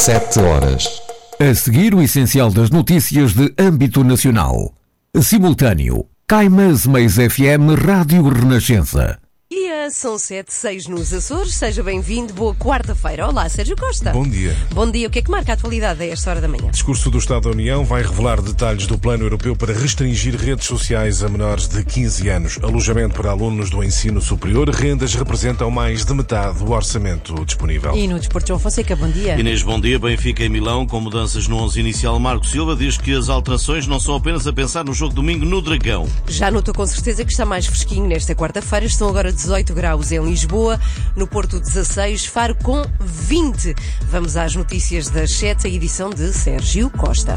7 horas. A seguir, o essencial das notícias de âmbito nacional. Simultâneo, Caimãs Mais FM Rádio Renascença. São 7:06 nos Açores. Seja bem-vindo. Boa quarta-feira. Olá, Sérgio Costa. Bom dia. Bom dia. O que é que marca a atualidade a esta hora da manhã? O discurso do Estado da União vai revelar detalhes do plano europeu para restringir redes sociais a menores de 15 anos. Alojamento para alunos do ensino superior. Rendas representam mais de metade do orçamento disponível. E no Desporto, João Fonseca, bom dia. Inês, bom dia. Benfica em Milão, com mudanças no 11 inicial. Marco Silva diz que as alterações não são apenas a pensar no jogo domingo no Dragão. Já notou com certeza que está mais fresquinho nesta quarta-feira. Estão agora 18 graus em Lisboa, no Porto 16, Faro com 20. Vamos às notícias das 7, a edição de Sérgio Costa.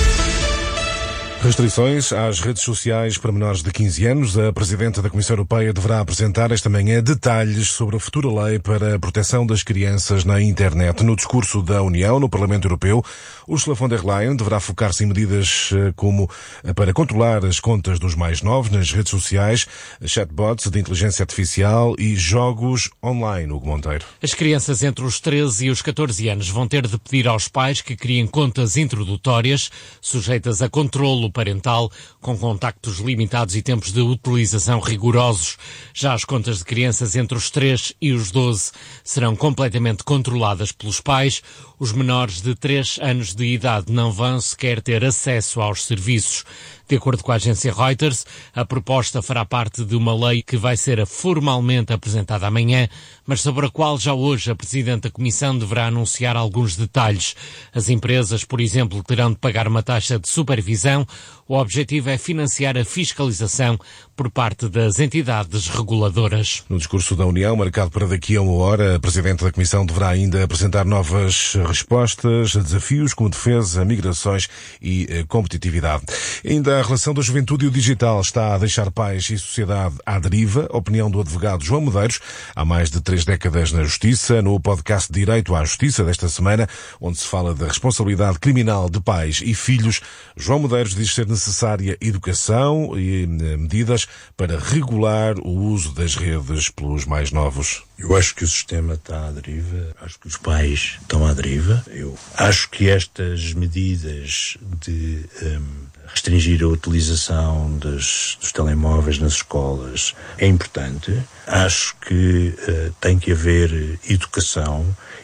Restrições às redes sociais para menores de 15 anos. A Presidenta da Comissão Europeia deverá apresentar esta manhã detalhes sobre a futura lei para a proteção das crianças na internet. No discurso da União, no Parlamento Europeu, Ursula von der Leyen deverá focar-se em medidas como para controlar as contas dos mais novos nas redes sociais, chatbots de inteligência artificial e jogos online. Hugo Monteiro. As crianças entre os 13 e os 14 anos vão ter de pedir aos pais que criem contas introdutórias, sujeitas a controlo parental, com contactos limitados e tempos de utilização rigorosos. Já as contas de crianças entre os 3 e os 12 serão completamente controladas pelos pais. Os menores de 3 anos de idade não vão sequer ter acesso aos serviços. De acordo com a agência Reuters, a proposta fará parte de uma lei que vai ser formalmente apresentada amanhã, mas sobre a qual já hoje a Presidente da Comissão deverá anunciar alguns detalhes. As empresas, por exemplo, terão de pagar uma taxa de supervisão. O objetivo é financiar a fiscalização por parte das entidades reguladoras. No discurso da União, marcado para daqui a uma hora, a Presidente da Comissão deverá ainda apresentar novas respostas a desafios como defesa, migrações e competitividade. Ainda a relação da juventude e o digital está a deixar pais e sociedade à deriva. Opinião do advogado João Medeiros, há mais de 3 décadas na Justiça, no podcast Direito à Justiça desta semana, onde se fala da responsabilidade criminal de pais e filhos. João Medeiros diz ser necessária educação e medidas para regular o uso das redes pelos mais novos. Eu acho que o sistema está à deriva, acho que os pais estão à deriva. Eu acho que estas medidas de restringir a utilização dos telemóveis nas escolas é importante. Acho que tem que haver educação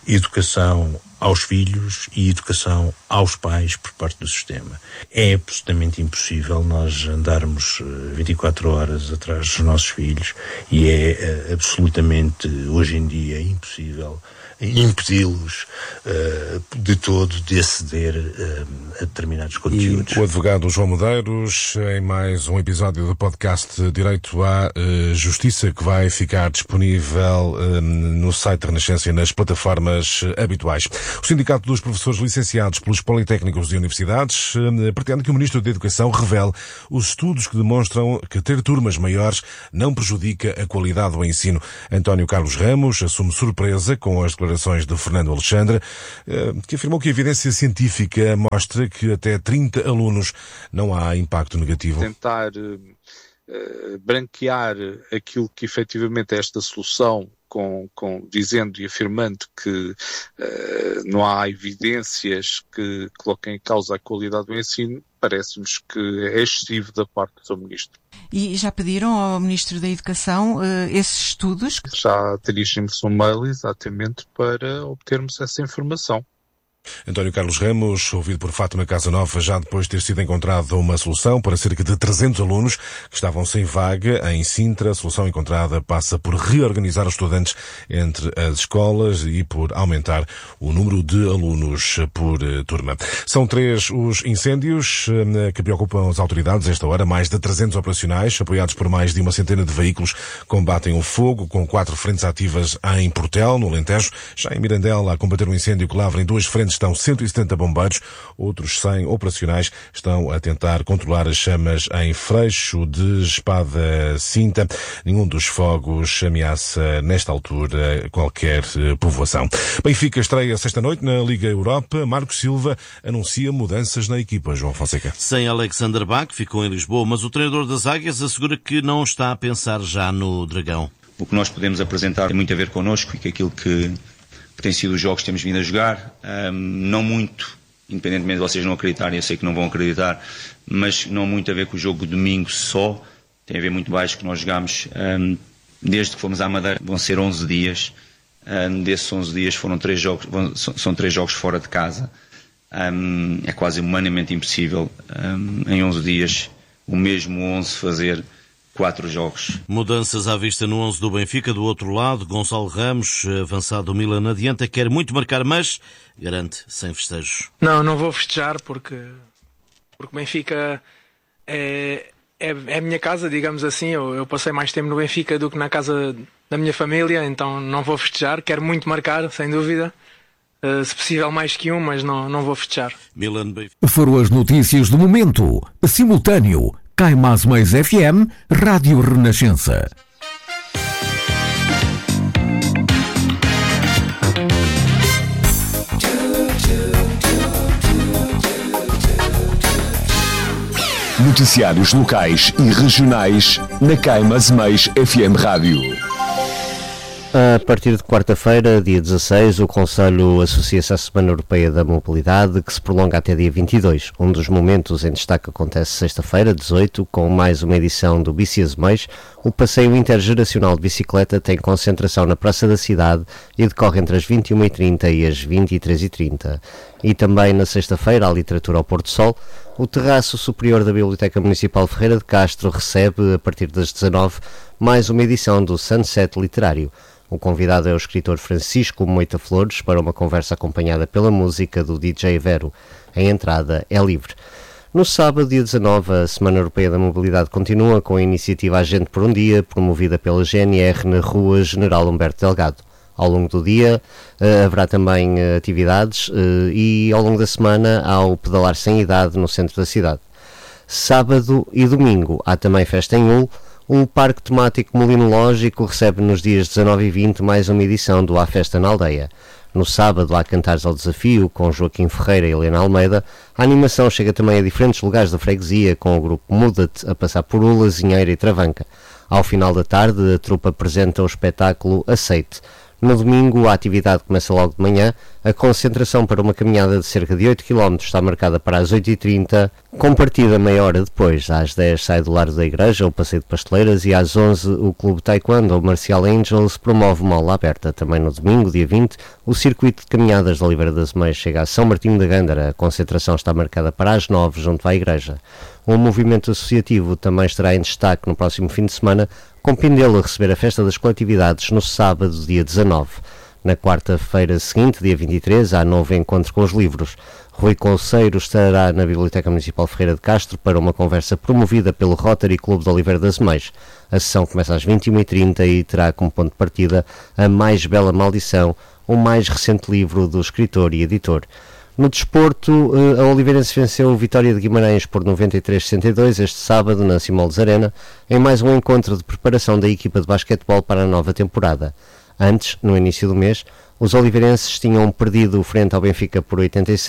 aos filhos e educação aos pais por parte do sistema. É absolutamente impossível nós andarmos 24 horas atrás dos nossos filhos e é absolutamente, hoje em dia, impossível impedi-los de todo de aceder a determinados conteúdos. E o advogado João Medeiros, em mais um episódio do podcast Direito à Justiça, que vai ficar disponível no site da Renascença e nas plataformas habituais. O Sindicato dos Professores Licenciados pelos Politécnicos e Universidades pretende que o Ministro da Educação revele os estudos que demonstram que ter turmas maiores não prejudica a qualidade do ensino. António Carlos Ramos assume surpresa com as declarações de Fernando Alexandre, que afirmou que a evidência científica mostra que até 30 alunos não há impacto negativo. Tentar branquear aquilo que efetivamente é esta solução, dizendo e afirmando que não há evidências que coloquem em causa a qualidade do ensino, parece-nos que é excessivo da parte do Sr. Ministro. E já pediram ao Ministro da Educação esses estudos? Já dirigimos um mail exatamente para obtermos essa informação. António Carlos Ramos, ouvido por Fátima Casanova, já depois de ter sido encontrada uma solução para cerca de 300 alunos que estavam sem vaga em Sintra. A solução encontrada passa por reorganizar os estudantes entre as escolas e por aumentar o número de alunos por turma. São 3 os incêndios que preocupam as autoridades esta hora. Mais de 300 operacionais, apoiados por mais de uma centena de veículos, combatem o fogo, com 4 frentes ativas em Portel, no Alentejo. Já em Mirandela, a combater um incêndio que lavra em 2 frentes, estão 170 bombeiros, outros 100 operacionais estão a tentar controlar as chamas em Freixo de Espada Cinta. Nenhum dos fogos ameaça, nesta altura, qualquer povoação. Benfica estreia sexta-noite na Liga Europa. Marco Silva anuncia mudanças na equipa. João Fonseca. Sem Alexander Bach, ficou em Lisboa, mas o treinador das Águias assegura que não está a pensar já no Dragão. O que nós podemos apresentar tem muito a ver connosco e que aquilo que que têm sido os jogos que temos vindo a jogar, não muito, independentemente de vocês não acreditarem, eu sei que não vão acreditar, mas não muito a ver com o jogo de domingo só, tem a ver muito mais que nós jogámos desde que fomos à Madeira, vão ser 11 dias, desses 11 dias foram 3 jogos, são 3 jogos fora de casa, é quase humanamente impossível em 11 dias o mesmo 11 fazer 4 jogos. Mudanças à vista no 11 do Benfica. Do outro lado, Gonçalo Ramos, avançado do Milan adianta, quer muito marcar, mas garante sem festejos. Não vou festejar porque o Benfica é a minha casa, digamos assim. Eu passei mais tempo no Benfica do que na casa da minha família, então não vou festejar. Quero muito marcar, sem dúvida. Se possível mais que um, mas não vou festejar. Milan, Benfica. Foram as notícias do momento. Simultâneo. Cai Mais Mais FM, Rádio Renascença. Noticiários locais e regionais na Cai Mais Mais FM Rádio. A partir de quarta-feira, dia 16, o Conselho associa-se à Semana Europeia da Mobilidade, que se prolonga até dia 22. Um dos momentos em destaque acontece sexta-feira, 18, com mais uma edição do Bici Azemais. O passeio intergeracional de bicicleta tem concentração na Praça da Cidade e decorre entre as 21h30 e as 23h30. E também na sexta-feira, a Literatura ao Pôr do Sol. O terraço superior da Biblioteca Municipal Ferreira de Castro recebe, a partir das 19, mais uma edição do Sunset Literário. O convidado é o escritor Francisco Moita Flores para uma conversa acompanhada pela música do DJ Vero. A entrada é livre. No sábado, dia 19, a Semana Europeia da Mobilidade continua com a iniciativa Agente por um Dia, promovida pela GNR na Rua General Humberto Delgado. Ao longo do dia haverá também atividades e ao longo da semana há o Pedalar Sem Idade no centro da cidade. Sábado e domingo há também festa em Hull. O Parque Temático Molinológico recebe nos dias 19 e 20 mais uma edição do A Festa na Aldeia. No sábado há Cantares ao Desafio com Joaquim Ferreira e Helena Almeida. A animação chega também a diferentes lugares da freguesia com o grupo Muda-te a passar por Ula, Zinheira e Travanca. Ao final da tarde a trupe apresenta o espetáculo Aceite. No domingo, a atividade começa logo de manhã. A concentração para uma caminhada de cerca de 8 km está marcada para as 8h30, com partida meia hora depois. Às 10 sai do Largo da Igreja o Passeio de Pasteleiras e às 11 o Clube Taekwondo, o Marcial Angels, promove uma aula aberta. Também no domingo, dia 20, o circuito de caminhadas da Oliveira das Meias chega a São Martinho da Gândara. A concentração está marcada para as 9 junto à Igreja. Um movimento associativo também estará em destaque no próximo fim de semana, com Pindelo a receber a Festa das Coletividades no sábado, dia 19. Na quarta-feira seguinte, dia 23, há novo encontro com os livros. Rui Conceiro estará na Biblioteca Municipal Ferreira de Castro para uma conversa promovida pelo Rotary Clube de Oliveira das Meias. A sessão começa às 21h30 e terá como ponto de partida A Mais Bela Maldição, o mais recente livro do escritor e editor. No desporto, a Oliveirense venceu o Vitória de Guimarães por 93-62 este sábado na Simoldes Arena, em mais um encontro de preparação da equipa de basquetebol para a nova temporada. Antes, no início do mês, os oliveirenses tinham perdido frente ao Benfica por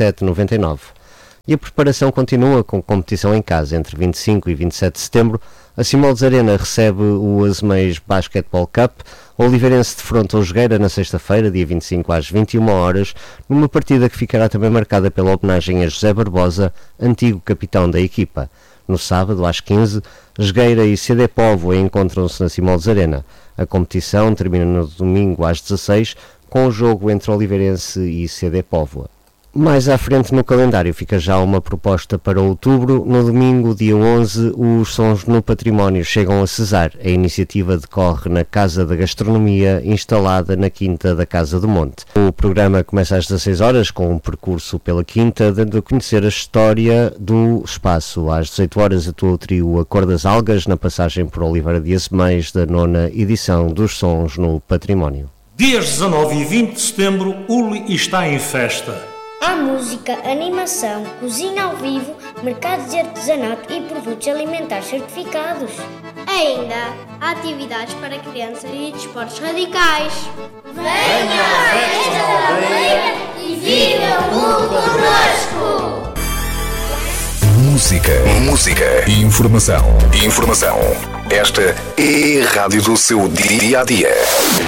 87-99. E a preparação continua com competição em casa. Entre 25 e 27 de setembro, a Simoldes Arena recebe o Azemais Basketball Cup. O Oliveirense defronta o Jogueira na sexta-feira, dia 25 às 21 horas, numa partida que ficará também marcada pela homenagem a José Barbosa, antigo capitão da equipa. No sábado, às 15, Jogueira e CD Póvoa encontram-se na Simoldes Arena. A competição termina no domingo às 16, com o jogo entre Oliveirense e CD Póvoa. Mais à frente no calendário fica já uma proposta para outubro. No domingo, dia 11, os Sons no Património chegam a Cesar. A iniciativa decorre na Casa da Gastronomia, instalada na Quinta da Casa do Monte. O programa começa às 16 horas com um percurso pela Quinta, dando a conhecer a história do espaço. Às 18 horas atua o trio A Cor das Algas, na passagem por Oliveira de Azemais, da 9ª edição dos Sons no Património. Dias 19 e 20 de setembro, Uli está em festa. Há música, animação, cozinha ao vivo, mercados de artesanato e produtos alimentares certificados. Ainda há atividades para crianças e desportos radicais. Venha à festa da aldeia e viva o mundo connosco! Música, informação. Esta é a rádio do seu dia a dia.